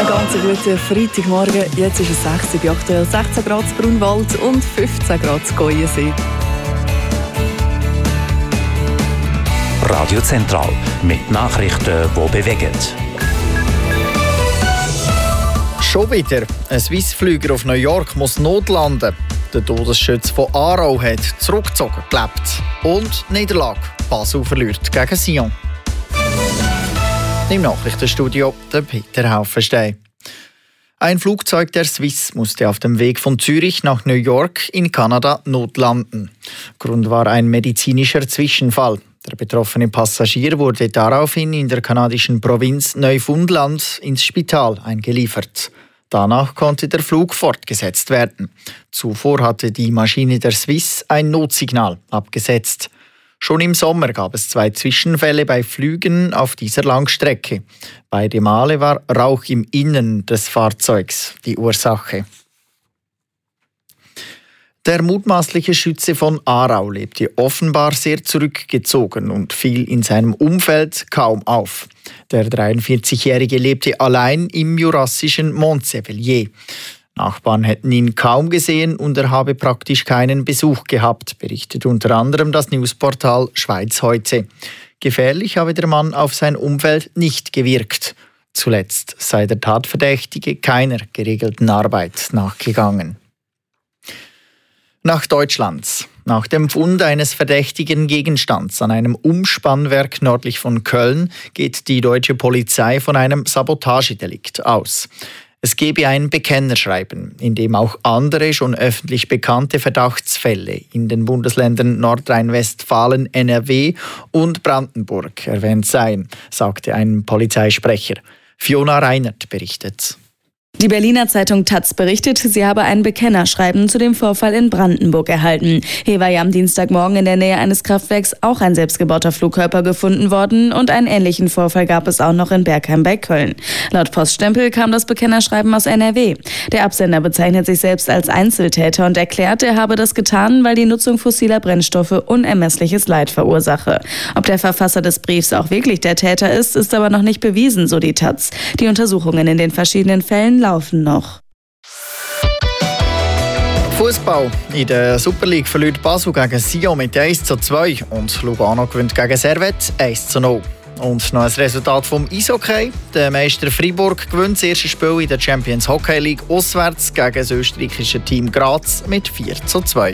Ganz guten Freitagmorgen. Jetzt ist es 6 Uhr, aktuell 16 Grad in Brunwald und 15 Grad in Goyensee. Radio Zentral mit Nachrichten, die bewegen. Schon wieder. Ein Swissflüger auf New York muss notlanden. Der Todesschütze von Aarau hat zurückgezogen gelebt. Und Niederlage. Basel verliert gegen Sion. Im Nachrichtenstudio der Peter Haufenstein. Ein Flugzeug der Swiss musste auf dem Weg von Zürich nach New York in Kanada notlanden. Grund war ein medizinischer Zwischenfall. Der betroffene Passagier wurde daraufhin in der kanadischen Provinz Neufundland ins Spital eingeliefert. Danach konnte der Flug fortgesetzt werden. Zuvor hatte die Maschine der Swiss ein Notsignal abgesetzt. Schon im Sommer gab es 2 Zwischenfälle bei Flügen auf dieser Langstrecke. Beide Male war Rauch im Innern des Fahrzeugs die Ursache. Der mutmaßliche Schütze von Aarau lebte offenbar sehr zurückgezogen und fiel in seinem Umfeld kaum auf. Der 43-Jährige lebte allein im jurassischen Montsevelier. Nachbarn hätten ihn kaum gesehen und er habe praktisch keinen Besuch gehabt, berichtet unter anderem das Newsportal Schweiz heute. Gefährlich habe der Mann auf sein Umfeld nicht gewirkt. Zuletzt sei der Tatverdächtige keiner geregelten Arbeit nachgegangen. Nach Deutschland. Nach dem Fund eines verdächtigen Gegenstands an einem Umspannwerk nördlich von Köln geht die deutsche Polizei von einem Sabotagedelikt aus. Es gebe ein Bekennerschreiben, in dem auch andere schon öffentlich bekannte Verdachtsfälle in den Bundesländern Nordrhein-Westfalen, NRW und Brandenburg erwähnt seien, sagte ein Polizeisprecher. Fiona Reinert berichtet. Die Berliner Zeitung taz berichtet, sie habe ein Bekennerschreiben zu dem Vorfall in Brandenburg erhalten. Hier war ja am Dienstagmorgen in der Nähe eines Kraftwerks auch ein selbstgebauter Flugkörper gefunden worden und einen ähnlichen Vorfall gab es auch noch in Bergheim bei Köln. Laut Poststempel kam das Bekennerschreiben aus NRW. Der Absender bezeichnet sich selbst als Einzeltäter und erklärt, er habe das getan, weil die Nutzung fossiler Brennstoffe unermessliches Leid verursache. Ob der Verfasser des Briefs auch wirklich der Täter ist aber noch nicht bewiesen, so die taz. Die Untersuchungen in den verschiedenen Fällen laufen noch. Fußball. In der Super League verliert Basel gegen Sion mit 1:2 und Lugano gewinnt gegen Servette 1:0. Und noch ein Resultat vom Eishockey. Der Meister Fribourg gewinnt das erste Spiel in der Champions Hockey League auswärts gegen das österreichische Team Graz mit 4:2.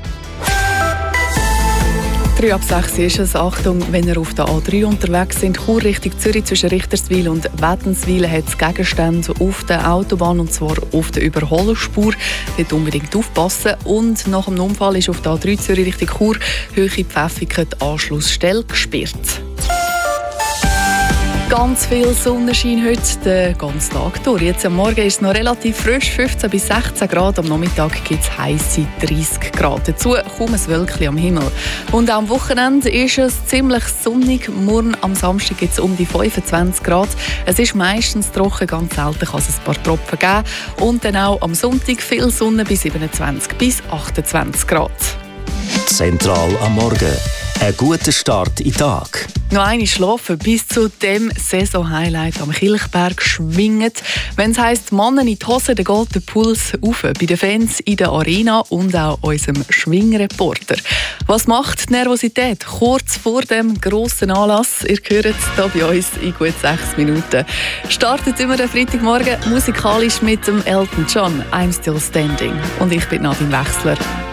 3 ab 6 ist es. Achtung, wenn ihr auf der A3 unterwegs sind, Chur Richtung Zürich zwischen Richterswil und Wättenswil hat es Gegenstände auf der Autobahn und zwar auf der Überholspur. Dort unbedingt aufpassen. Und nach dem Unfall ist auf der A3 Zürich Richtung Chur Höhe Pfäffiken die Anschlussstelle gesperrt. Ganz viel Sonnenschein heute den ganzen Tag durch. Jetzt am Morgen ist es noch relativ frisch, 15 bis 16 Grad. Am Nachmittag gibt es heisse 30 Grad. Dazu kaum ein Wölkchen am Himmel. Und auch am Wochenende ist es ziemlich sonnig. Morgen am Samstag gibt es um die 25 Grad. Es ist meistens trocken, ganz selten kann es ein paar Tropfen geben. Und dann auch am Sonntag viel Sonne bis 27 bis 28 Grad. Zentral am Morgen. Ein guter Start in den Tag. Noch einmal schlafen bis zu dem Saison-Highlight am Kilchberg schwingen. Wenn es heisst, Männer in die Hose, dann geht der Puls auf. Bei den Fans in der Arena und auch unserem Schwingreporter. Was macht die Nervosität kurz vor dem grossen Anlass? Ihr hört es hier bei uns in gut 6 Minuten. Startet immer den Freitagmorgen musikalisch mit dem Elton John «I'm Still Standing». Und ich bin Nadine Wechsler.